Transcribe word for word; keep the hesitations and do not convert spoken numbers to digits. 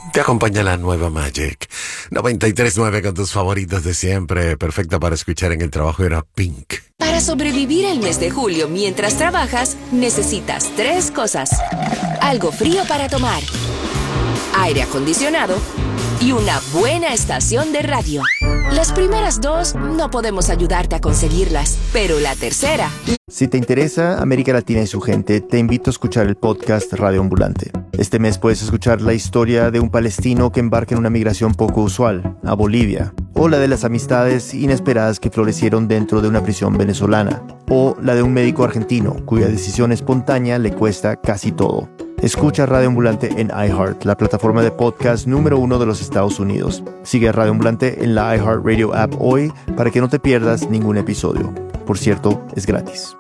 Te acompaña la nueva Magic noventa y tres punto nueve con tus favoritos de siempre. Perfecta para escuchar en el trabajo. Era Pink. Para sobrevivir el mes de julio mientras trabajas, necesitas tres cosas. Algo frío para tomar, aire acondicionado y una buena estación de radio. Las primeras dos no podemos ayudarte a conseguirlas, pero la tercera... Si te interesa América Latina y su gente, te invito a escuchar el podcast Radio Ambulante. Este mes puedes escuchar la historia de un palestino que embarca en una migración poco usual, a Bolivia, o la de las amistades inesperadas que florecieron dentro de una prisión venezolana, o la de un médico argentino cuya decisión espontánea le cuesta casi todo. Escucha Radio Ambulante en iHeart, la plataforma de podcast número uno de los Estados Unidos. Sigue a Radio Ambulante en la iHeartRadio app hoy para que no te pierdas ningún episodio. Por cierto, es gratis.